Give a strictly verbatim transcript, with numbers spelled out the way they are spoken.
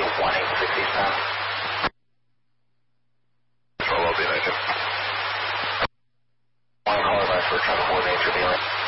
one eight six eight pound. Control, I'll be naked. One caller back for travel coordinator, be on.